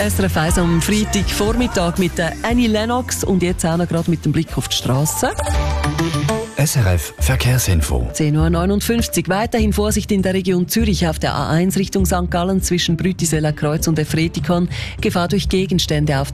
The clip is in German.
SRF 1 am Freitagvormittag mit der Annie Lennox und jetzt auch noch gerade mit dem Blick auf die Straße. SRF Verkehrsinfo. 10.59 Uhr. Weiterhin Vorsicht in der Region Zürich auf der A1 Richtung St. Gallen zwischen Brütiseler Kreuz und Efretikon. Gefahr durch Gegenstände auf